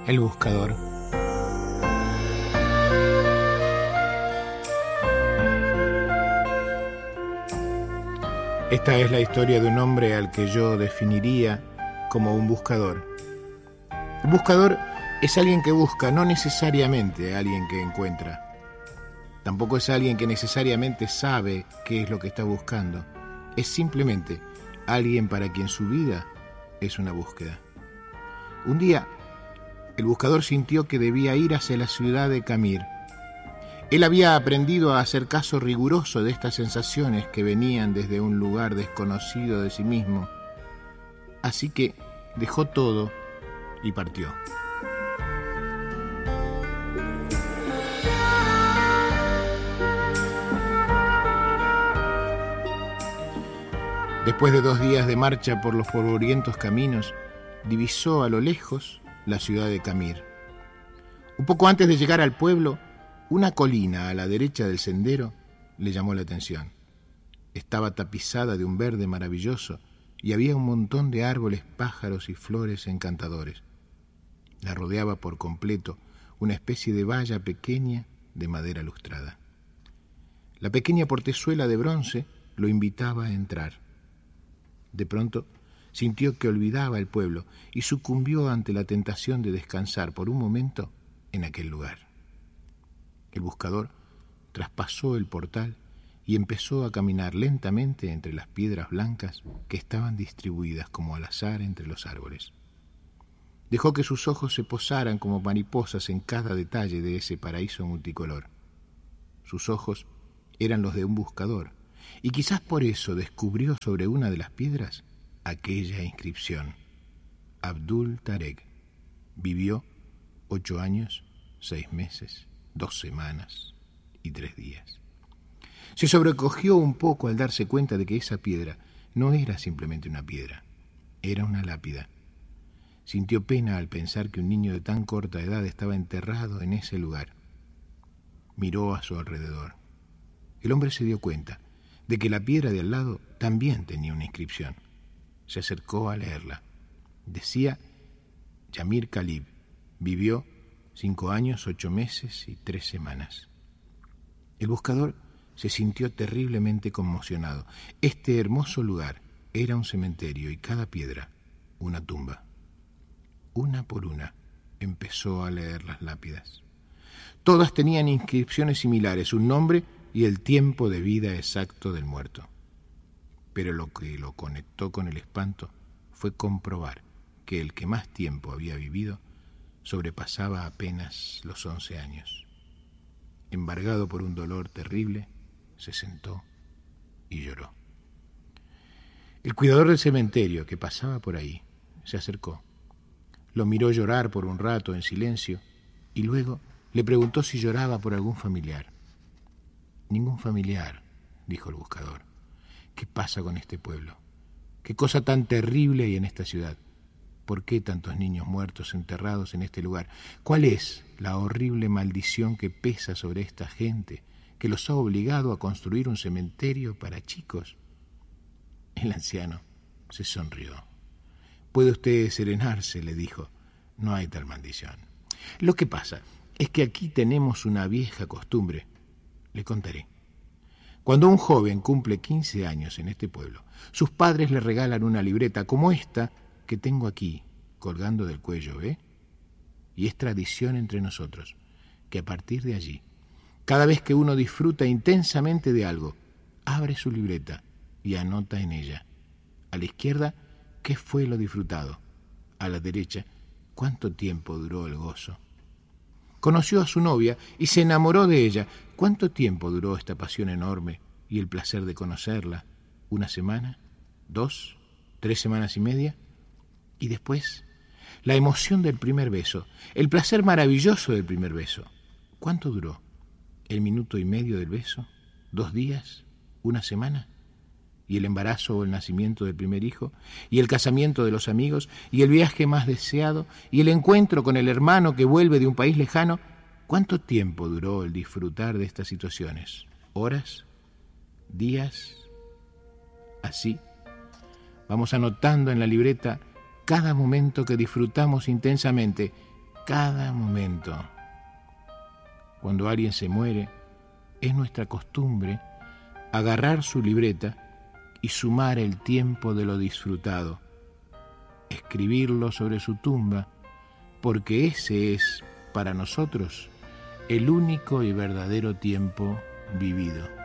El buscador. Esta es la historia de un hombre al que yo definiría como un buscador. Un buscador es alguien que busca, no necesariamente alguien que encuentra. Tampoco es alguien que necesariamente sabe qué es lo que está buscando. Es simplemente alguien para quien su vida es una búsqueda. Un día, el buscador sintió que debía ir hacia la ciudad de Camir. Él había aprendido a hacer caso riguroso de estas sensaciones que venían desde un lugar desconocido de sí mismo. Así que dejó todo y partió. Después de 2 días de marcha por los polvorientos caminos, divisó a lo lejos la ciudad de Camir. Un poco antes de llegar al pueblo, una colina a la derecha del sendero le llamó la atención. Estaba tapizada de un verde maravilloso y había un montón de árboles, pájaros y flores encantadores. La rodeaba por completo una especie de valla pequeña de madera lustrada. La pequeña portezuela de bronce lo invitaba a entrar. De pronto sintió que olvidaba el pueblo y sucumbió ante la tentación de descansar por un momento en aquel lugar. El buscador traspasó el portal y empezó a caminar lentamente entre las piedras blancas que estaban distribuidas como al azar entre los árboles. Dejó que sus ojos se posaran como mariposas en cada detalle de ese paraíso multicolor. Sus ojos eran los de un buscador, y quizás por eso descubrió sobre una de las piedras aquella inscripción: Abdul Tarek vivió 8 años, 6 meses, 2 semanas y 3 días. Se sobrecogió un poco al darse cuenta de que esa piedra no era simplemente una piedra, era una lápida. Sintió pena al pensar que un niño de tan corta edad estaba enterrado en ese lugar. Miró a su alrededor. El hombre se dio cuenta de que la piedra de al lado también tenía una inscripción. Se acercó a leerla. Decía: Yamir Khalib vivió 5 años, 8 meses y 3 semanas. El buscador se sintió terriblemente conmocionado. Este hermoso lugar era un cementerio y cada piedra una tumba. Una por una empezó a leer las lápidas. Todas tenían inscripciones similares, un nombre y el tiempo de vida exacto del muerto. Pero lo que lo conectó con el espanto fue comprobar que el que más tiempo había vivido sobrepasaba apenas los 11 años. Embargado por un dolor terrible, se sentó y lloró. El cuidador del cementerio, que pasaba por ahí, se acercó. Lo miró llorar por un rato en silencio y luego le preguntó si lloraba por algún familiar. Ningún familiar, dijo el buscador. ¿Qué pasa con este pueblo? ¿Qué cosa tan terrible hay en esta ciudad? ¿Por qué tantos niños muertos enterrados en este lugar? ¿Cuál es la horrible maldición que pesa sobre esta gente, que los ha obligado a construir un cementerio para chicos? El anciano se sonrió. «Puede usted serenarse», le dijo. «No hay tal maldición. Lo que pasa es que aquí tenemos una vieja costumbre. Le contaré. Cuando un joven cumple 15 años en este pueblo, sus padres le regalan una libreta como esta que tengo aquí, colgando del cuello, ¿ve? Y es tradición entre nosotros que a partir de allí, cada vez que uno disfruta intensamente de algo, abre su libreta y anota en ella. A la izquierda, ¿qué fue lo disfrutado? A la derecha, ¿cuánto tiempo duró el gozo? Conoció a su novia y se enamoró de ella. ¿Cuánto tiempo duró esta pasión enorme y el placer de conocerla? ¿1 semana? 2, 3 semanas y media? Y después, la emoción del primer beso, el placer maravilloso del primer beso. ¿Cuánto duró? ¿1 minuto y medio del beso? 2 días? 1 semana? ¿Y el embarazo o el nacimiento del primer hijo? ¿Y el casamiento de los amigos? ¿Y el viaje más deseado? ¿Y el encuentro con el hermano que vuelve de un país lejano? ¿Cuánto tiempo duró el disfrutar de estas situaciones? ¿Horas? ¿Días? Así, vamos anotando en la libreta cada momento que disfrutamos intensamente cada momento. Cuando alguien se muere, es nuestra costumbre agarrar su libreta y sumar el tiempo de lo disfrutado, escribirlo sobre su tumba, porque ese es, para nosotros, el único y verdadero tiempo vivido.